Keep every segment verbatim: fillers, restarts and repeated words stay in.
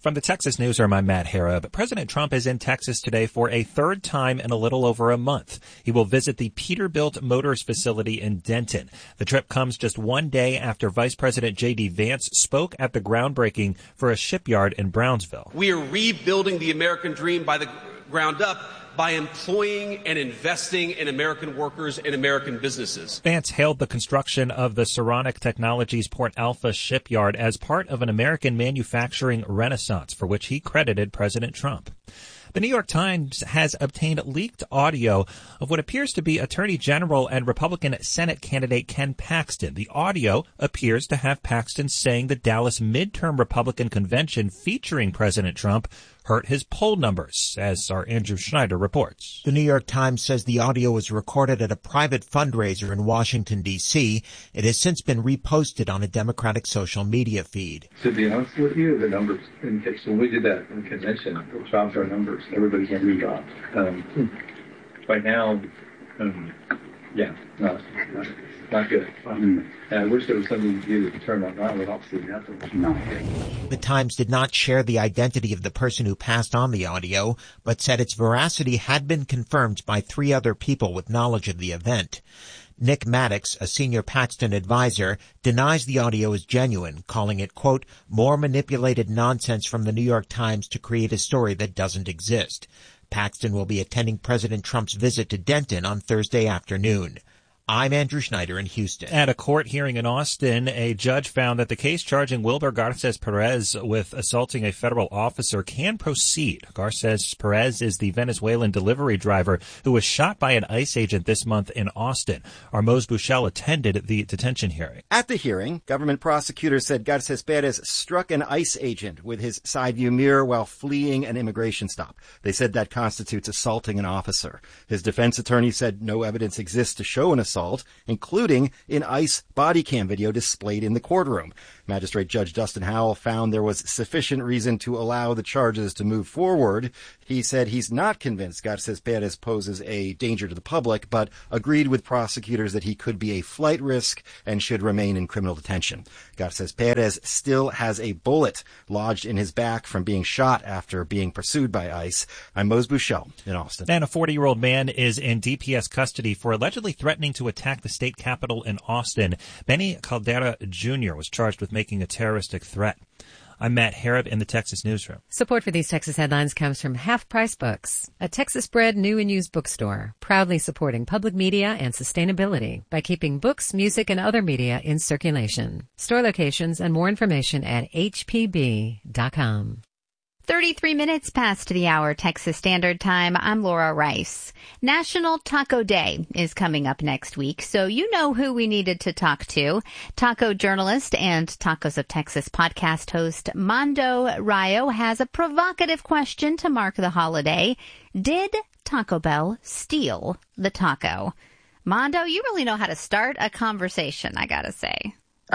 From the Texas Newsroom, I'm Matt Harrop. President Trump is in Texas today for a third time in a little over a month. He will visit the Peterbilt Motors facility in Denton. The trip comes just one day after Vice President J D. Vance spoke at the groundbreaking for a shipyard in Brownsville. We are rebuilding the American dream by the ground up by employing and investing in American workers and American businesses. Vance hailed the construction of the Saronic Technologies Port Alpha shipyard as part of an American manufacturing renaissance, for which he credited President Trump. The New York Times has obtained leaked audio of what appears to be Attorney General and Republican Senate candidate Ken Paxton. The audio appears to have Paxton saying the Dallas midterm Republican convention featuring President Trump hurt his poll numbers, as our Andrew Schneider reports. The New York Times says the audio was recorded at a private fundraiser in Washington, D C It has since been reposted on a Democratic social media feed. To be honest with you, the numbers, in case when we did that in the convention, it dropped our numbers. Everybody's numbers dropped. Um, right now, um, yeah, no, not, not good. Um, and I wish there was something you could do to turn that around, but obviously nothing. No. The Times did not share the identity of the person who passed on the audio, but said its veracity had been confirmed by three other people with knowledge of the event. Nick Maddox, a senior Paxton advisor, denies the audio is genuine, calling it, quote, more manipulated nonsense from the New York Times to create a story that doesn't exist. Paxton will be attending President Trump's visit to Denton on Thursday afternoon. I'm Andrew Schneider in Houston. At a court hearing in Austin, a judge found that the case charging Wilber Garces Perez with assaulting a federal officer can proceed. Garces Perez is the Venezuelan delivery driver who was shot by an ICE agent this month in Austin. Armoz Bushell attended the detention hearing. At the hearing, government prosecutors said Garces Perez struck an ICE agent with his side view mirror while fleeing an immigration stop. They said that constitutes assaulting an officer. His defense attorney said no evidence exists to show an assault. Assault, including in ICE body cam video displayed in the courtroom. Magistrate Judge Dustin Howell found there was sufficient reason to allow the charges to move forward. He said he's not convinced Garces Perez poses a danger to the public, but agreed with prosecutors that he could be a flight risk and should remain in criminal detention. Garces Perez still has a bullet lodged in his back from being shot after being pursued by ICE. I'm Mose Bushell in Austin. And a forty-year-old man is in D P S custody for allegedly threatening to attack the state capitol in Austin. Benny Caldera Junior was charged with making a terroristic threat. I'm Matt Harrop in the Texas Newsroom. Support for these Texas headlines comes from Half Price Books, a Texas-bred new and used bookstore, proudly supporting public media and sustainability by keeping books, music, and other media in circulation. Store locations and more information at h p b dot com. thirty-three minutes past the hour, Texas Standard Time. I'm Laura Rice. National Taco Day is coming up next week, so you know who we needed to talk to. Taco journalist and Tacos of Texas podcast host Mando Rayo has a provocative question to mark the holiday. Did Taco Bell steal the taco? Mando, you really know how to start a conversation, I gotta say.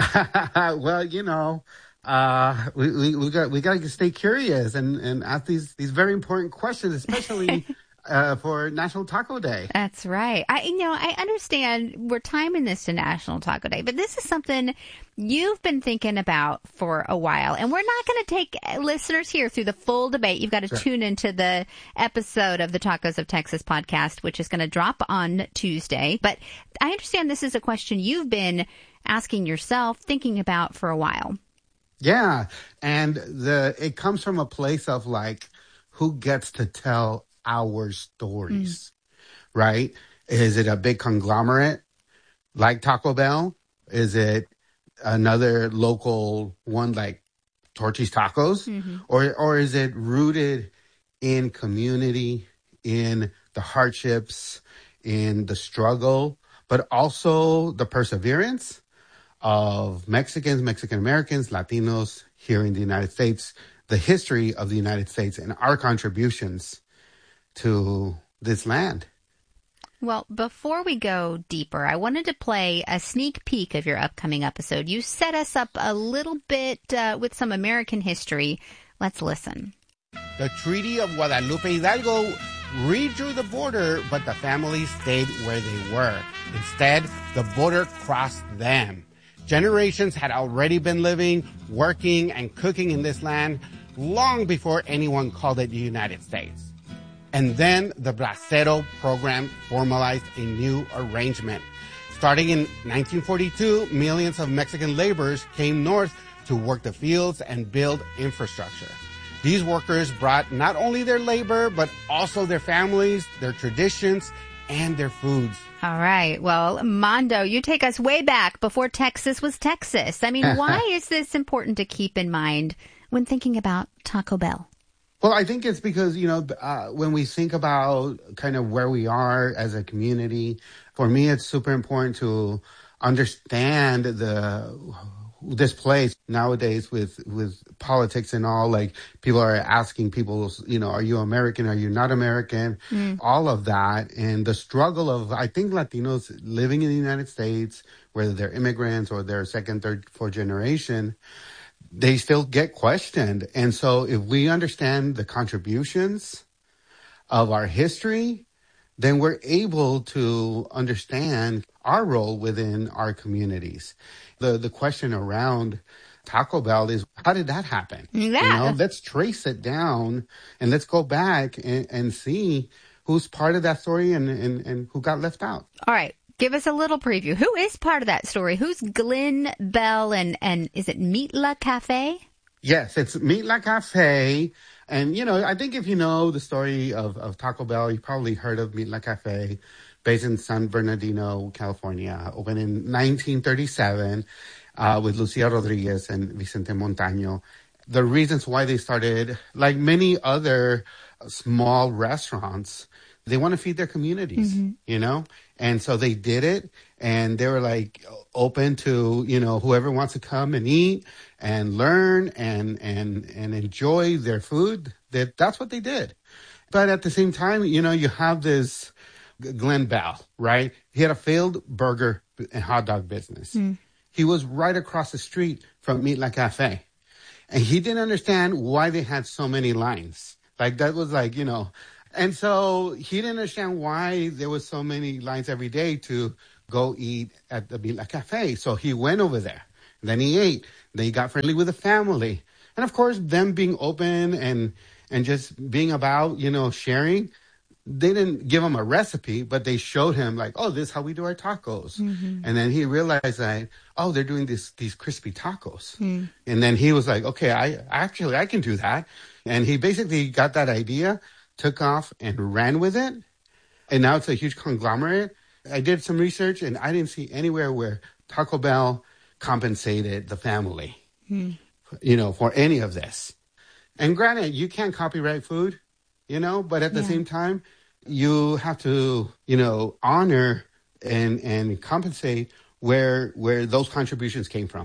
Well, you know... Uh, we, we, we got, we got to stay curious and, and ask these, these very important questions, especially, uh, for National Taco Day. That's right. I, you know, I understand we're timing this to National Taco Day, but this is something you've been thinking about for a while, and we're not going to take listeners here through the full debate. You've got to sure. tune into the episode of the Tacos of Texas podcast, which is going to drop on Tuesday. But I understand this is a question you've been asking yourself, thinking about for a while. Yeah, and the it comes from a place of like, who gets to tell our stories, mm. right? Is it a big conglomerate like Taco Bell? Is it another local one like Torchy's Tacos? Mm-hmm. Or or is it rooted in community, in the hardships, in the struggle, but also the perseverance of Mexicans, Mexican-Americans, Latinos here in the United States, the history of the United States and our contributions to this land. Well, before we go deeper, I wanted to play a sneak peek of your upcoming episode. You set us up a little bit uh, with some American history. Let's listen. The Treaty of Guadalupe Hidalgo redrew the border, but the families stayed where they were. Instead, the border crossed them. Generations had already been living, working, and cooking in this land long before anyone called it the United States. And then the Bracero program formalized a new arrangement. Starting in nineteen forty-two, millions of Mexican laborers came north to work the fields and build infrastructure. These workers brought not only their labor, but also their families, their traditions, and their foods. All right. Well, Mondo, you take us way back before Texas was Texas. I mean, why is this important to keep in mind when thinking about Taco Bell? Well, I think it's because, you know, uh, when we think about kind of where we are as a community, for me, it's super important to understand the this place nowadays with, with politics and all. Like, people are asking people, you know, are you American? Are you not American? Mm. All of that. And the struggle of, I think, Latinos living in the United States, whether they're immigrants or they're second, third, fourth generation, they still get questioned. And so if we understand the contributions of our history, then we're able to understand our role within our communities. The the question around Taco Bell is, how did that happen? Yeah. You know, let's trace it down and let's go back and, and see who's part of that story and, and, and who got left out. All right. Give us a little preview. Who is part of that story? Who's Glenn Bell and, and is it Meat La Cafe? Yes, it's Meat La Cafe. And, you know, I think if you know the story of, of Taco Bell, you probably heard of Meat La Cafe, based in San Bernardino, California, opened in nineteen thirty-seven uh, with Lucia Rodriguez and Vicente Montaño. The reasons why they started, like many other small restaurants, they want to feed their communities, mm-hmm. you know? And so they did it, and they were like open to, you know, whoever wants to come and eat and learn and and and enjoy their food. That that's what they did. But at the same time, you know, you have this Glenn Bell, right? He had a failed burger and hot dog business. Mm. He was right across the street from Meat La Cafe, and he didn't understand why they had so many lines. Like, that was like, you know. And so he didn't understand why there was so many lines every day to go eat at the Meat La Cafe. So he went over there. Then he ate. Then he got friendly with the family. And of course, them being open and and just being about, you know, sharing, they didn't give him a recipe, but they showed him like, oh, this is how we do our tacos. Mm-hmm. And then he realized that, oh, they're doing this, these crispy tacos. Mm. And then he was like, okay, I actually, I can do that. And he basically got that idea, took off and ran with it. And now it's a huge conglomerate. I did some research and I didn't see anywhere where Taco Bell compensated the family, hmm. you know, for any of this. And granted, you can't copyright food, you know, but at the yeah. same time, you have to, you know, honor and, and compensate where, where those contributions came from.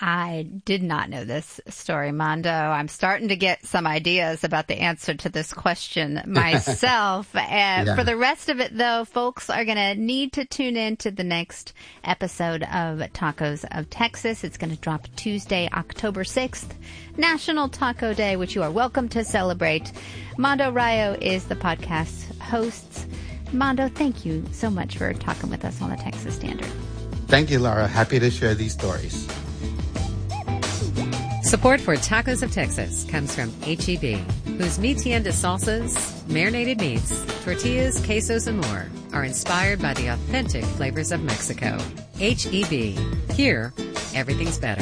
I did not know this story, Mondo. I'm starting to get some ideas about the answer to this question myself. And yeah. for the rest of it, though, folks are going to need to tune in to the next episode of Tacos of Texas. It's going to drop Tuesday, October sixth, National Taco Day, which you are welcome to celebrate. Mondo Rayo is the podcast host. Mondo, thank you so much for talking with us on the Texas Standard. Thank you, Laura. Happy to share these stories. Support for Tacos of Texas comes from H E B, whose Mi Tienda salsas, marinated meats, tortillas, quesos, and more are inspired by the authentic flavors of Mexico. H E B. Here, everything's better.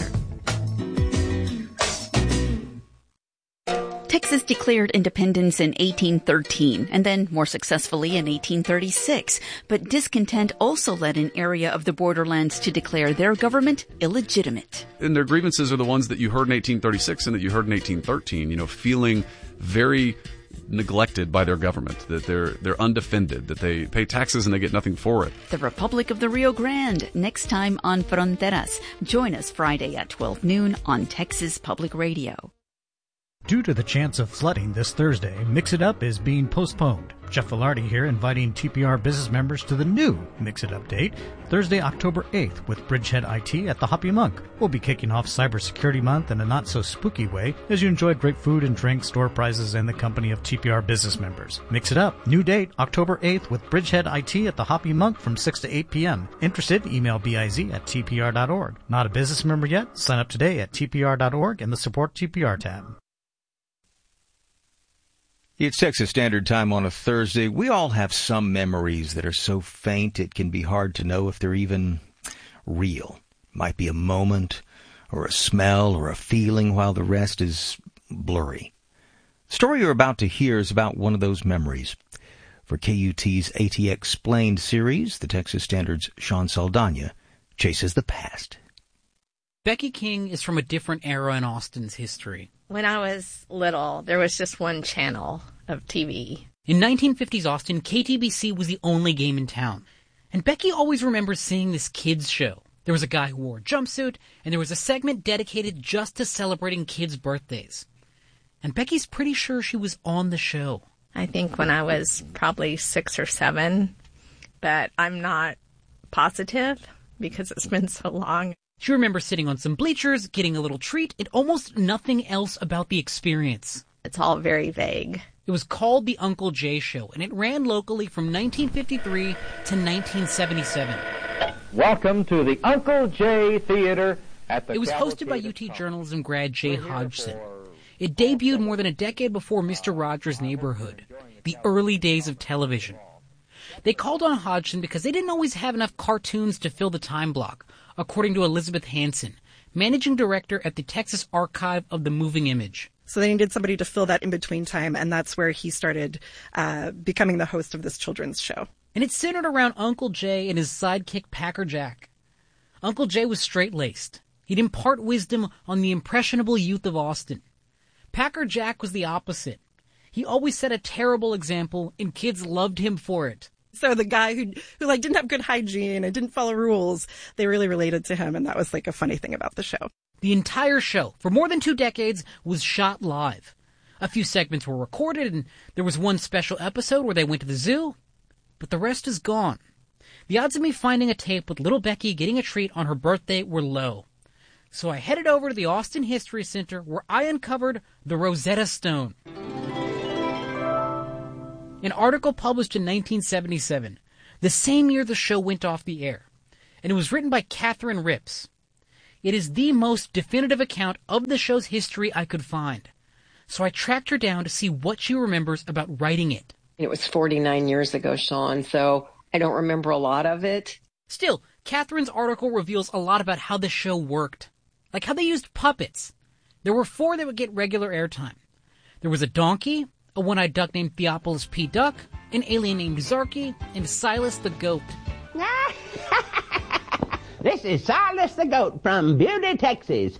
Texas declared independence in eighteen thirteen and then more successfully in eighteen thirty-six. But discontent also led an area of the borderlands to declare their government illegitimate. And their grievances are the ones that you heard in eighteen thirty-six and that you heard in eighteen thirteen, you know, feeling very neglected by their government, that they're they're undefended, that they pay taxes and they get nothing for it. The Republic of the Rio Grande, next time on Fronteras. Join us Friday at twelve noon on Texas Public Radio. Due to the chance of flooding this Thursday, Mix It Up is being postponed. Jeff Velarde here, inviting T P R business members to the new Mix It Up date, Thursday, October eighth, with Bridgehead I T at the Hoppy Monk. We'll be kicking off Cybersecurity Month in a not-so-spooky way as you enjoy great food and drink, store prizes, and the company of T P R business members. Mix It Up, new date, October eighth, with Bridgehead I T at the Hoppy Monk from six to eight p.m. Interested? Email biz at t p r dot org. Not a business member yet? Sign up today at t p r dot org in the Support T P R tab. It's Texas Standard Time on a Thursday. We all have some memories that are so faint it can be hard to know if they're even real. Might be a moment or a smell or a feeling, while the rest is blurry. The story you're about to hear is about one of those memories. For K U T's AT Explained series, the Texas Standard's Sean Saldana chases the past. Becky King is from a different era in Austin's history. When I was little, there was just one channel of T V. In nineteen fifties Austin, K T B C was the only game in town. And Becky always remembers seeing this kids show. There was a guy who wore a jumpsuit, and there was a segment dedicated just to celebrating kids' birthdays. And Becky's pretty sure she was on the show. I think when I was probably six or seven, but I'm not positive because it's been so long. She remembers sitting on some bleachers, getting a little treat, and almost nothing else about the experience. It's all very vague. It was called The Uncle Jay Show, and it ran locally from nineteen fifty-three to nineteen seventy-seven. Welcome to the Uncle Jay Theater at the It was Cavalcade hosted by U T journalism grad Jay Hodgson. It debuted more than a decade before Mister Rogers' Neighborhood, the early days of television. They called on Hodgson because they didn't always have enough cartoons to fill the time block, according to Elizabeth Hanson, managing director at the Texas Archive of the Moving Image. So they needed somebody to fill that in-between time, and that's where he started uh, becoming the host of this children's show. And it centered around Uncle Jay and his sidekick Packer Jack. Uncle Jay was straight-laced. He'd impart wisdom on the impressionable youth of Austin. Packer Jack was the opposite. He always set a terrible example, and kids loved him for it. So the guy who, who like didn't have good hygiene and didn't follow rules, they really related to him, and that was like a funny thing about the show. The entire show, for more than two decades, was shot live. A few segments were recorded, and there was one special episode where they went to the zoo, but the rest is gone. The odds of me finding a tape with little Becky getting a treat on her birthday were low. So I headed over to the Austin History Center, where I uncovered the Rosetta Stone. An article published in nineteen seventy-seven, the same year the show went off the air, and it was written by Catherine Rips. It is the most definitive account of the show's history I could find, so I tracked her down to see what she remembers about writing it. It was forty-nine years ago, Sean, so I don't remember a lot of it. Still, Catherine's article reveals a lot about how the show worked, like how they used puppets. There were four that would get regular airtime. There was a donkey, a one-eyed duck named Theophilus P. Duck, an alien named Zarky, and Silas the Goat. This is Silas the Goat from Beauty, Texas.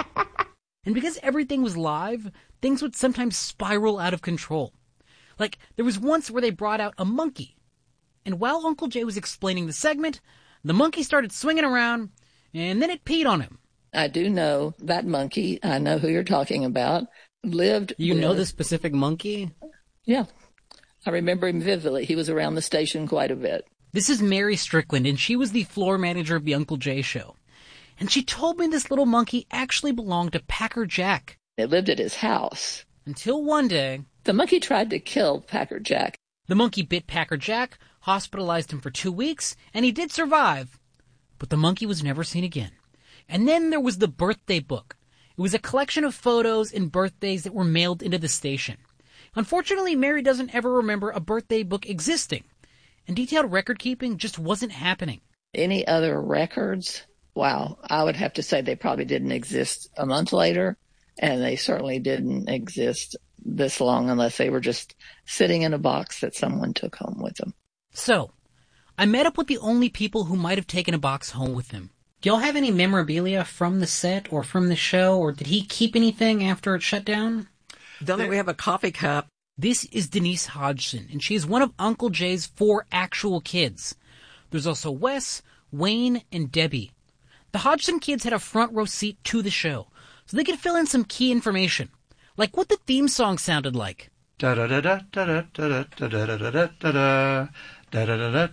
And because everything was live, things would sometimes spiral out of control. Like, there was once where they brought out a monkey. And while Uncle Jay was explaining the segment, the monkey started swinging around, and then it peed on him. I do know that monkey. I know who you're talking about. Lived. You with, know the specific monkey? Yeah. I remember him vividly. He was around the station quite a bit. This is Mary Strickland, and she was the floor manager of the Uncle Jay Show. And she told me this little monkey actually belonged to Packer Jack. It lived at his house. Until one day... the monkey tried to kill Packer Jack. The monkey bit Packer Jack, hospitalized him for two weeks, and he did survive. But the monkey was never seen again. And then there was the birthday book. It was a collection of photos and birthdays that were mailed into the station. Unfortunately, Mary doesn't ever remember a birthday book existing, and detailed record keeping just wasn't happening. Any other records? Wow, I would have to say they probably didn't exist a month later, and they certainly didn't exist this long unless they were just sitting in a box that someone took home with them. So, I met up with the only people who might have taken a box home with them. Do y'all have any memorabilia from the set or from the show, or did he keep anything after it shut down? Don't think we have a coffee cup. This is Denise Hodgson, and she is one of Uncle Jay's four actual kids. There's also Wes, Wayne, and Debbie. The Hodgson kids had a front row seat to the show, so they could fill in some key information, like what the theme song sounded like. Da da da da da da da da da da da da da da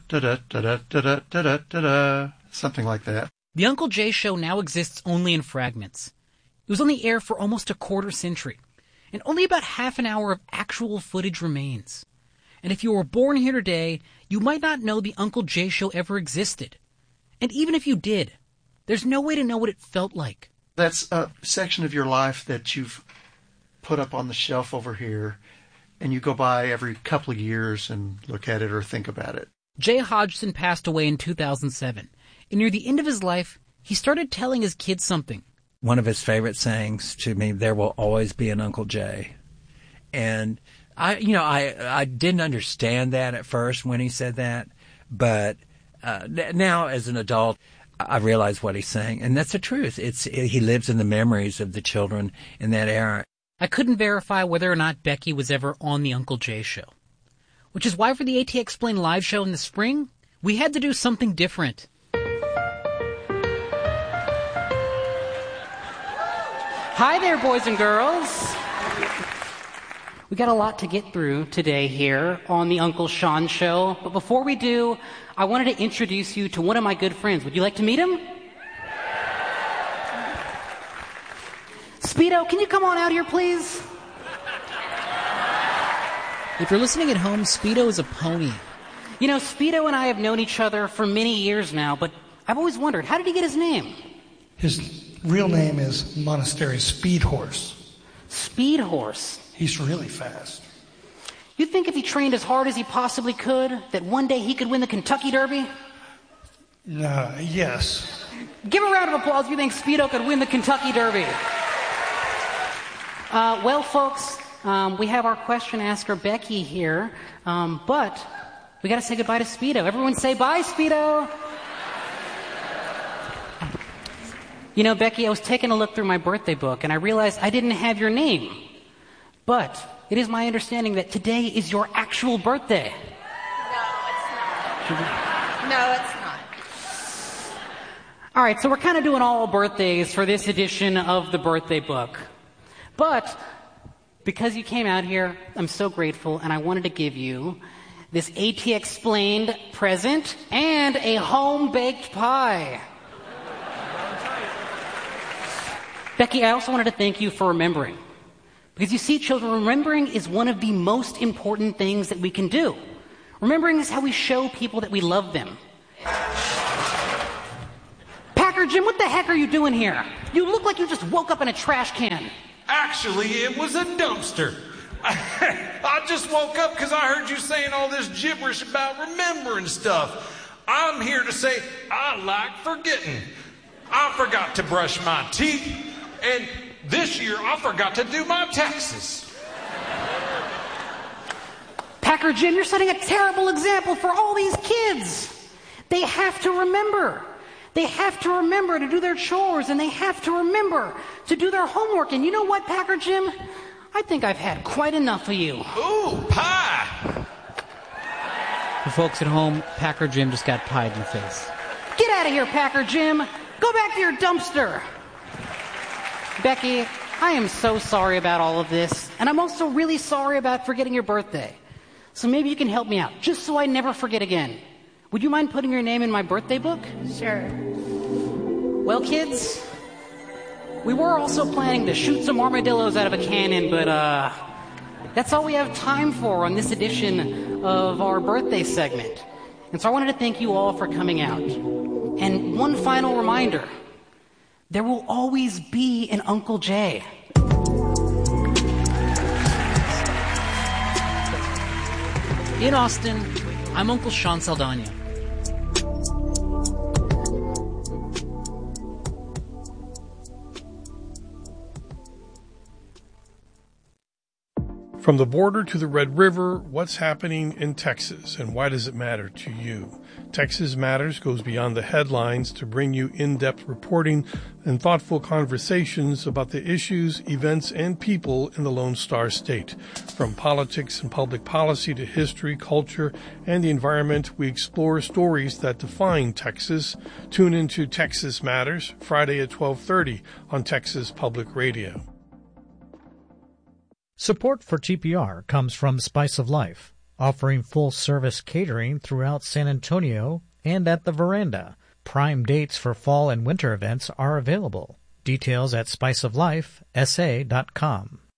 da da da da, something like that. The Uncle Jay Show now exists only in fragments. It was on the air for almost a quarter century, and only about half an hour of actual footage remains. And if you were born here today, you might not know the Uncle Jay Show ever existed. And even if you did, there's no way to know what it felt like. That's a section of your life that you've put up on the shelf over here, and you go by every couple of years and look at it or think about it. Jay Hodgson passed away in two thousand seven, and near the end of his life, he started telling his kids something. One of his favorite sayings to me, there will always be an Uncle Jay. And I, you know, I, I didn't understand that at first when he said that, but uh, now as an adult, I realize what he's saying, and that's the truth. It's he lives in the memories of the children in that era. I couldn't verify whether or not Becky was ever on the Uncle Jay show, which is why for the AT Explained live show in the spring, we had to do something different. Hi there, boys and girls. We got a lot to get through today here on the Uncle Sean Show, but before we do, I wanted to introduce you to one of my good friends. Would you like to meet him? Speedo, can you come on out here, please? If you're listening at home, Speedo is a pony. You know, Speedo and I have known each other for many years now, but I've always wondered, how did he get his name? His real name is Monastery Speed Horse. Speed Horse? He's really fast. You think if he trained as hard as he possibly could, that one day he could win the Kentucky Derby? Uh, yes. Give a round of applause if you think Speedo could win the Kentucky Derby. Uh, well, folks, um, we have our question asker, Becky, here, um, but we got to say goodbye to Speedo. Everyone say bye, Speedo. You know, Becky, I was taking a look through my birthday book, and I realized I didn't have your name. But it is my understanding that today is your actual birthday. No, it's not. No, it's not. All right, so we're kind of doing all birthdays for this edition of the birthday book. But because you came out here, I'm so grateful, and I wanted to give you this AT Explained present and a home-baked pie. Becky, I also wanted to thank you for remembering. Because you see, children, remembering is one of the most important things that we can do. Remembering is how we show people that we love them. Packer Jim, what the heck are you doing here? You look like you just woke up in a trash can. Actually, it was a dumpster. I just woke up because I heard you saying all this gibberish about remembering stuff. I'm here to say I like forgetting. I forgot to brush my teeth. And this year, I forgot to do my taxes. Packer Jim, you're setting a terrible example for all these kids. They have to remember. They have to remember to do their chores, and they have to remember to do their homework. And you know what, Packer Jim? I think I've had quite enough of you. Ooh, pie! For folks at home, Packer Jim just got pied in the face. Get out of here, Packer Jim. Go back to your dumpster. Becky, I am so sorry about all of this, and I'm also really sorry about forgetting your birthday. So maybe you can help me out, just so I never forget again. Would you mind putting your name in my birthday book? Sure. Well, kids, we were also planning to shoot some armadillos out of a cannon, but uh, that's all we have time for on this edition of our birthday segment. And so I wanted to thank you all for coming out. And one final reminder. There will always be an Uncle Jay. In Austin, I'm Uncle Sean Saldana. From the border to the Red River, what's happening in Texas and why does it matter to you? Texas Matters goes beyond the headlines to bring you in-depth reporting and thoughtful conversations about the issues, events, and people in the Lone Star State. From politics and public policy to history, culture, and the environment, we explore stories that define Texas. Tune into Texas Matters, Friday at twelve thirty on Texas Public Radio. Support for T P R comes from Spice of Life, offering full-service catering throughout San Antonio and at the Veranda. Prime dates for fall and winter events are available. Details at spice of life s a dot com.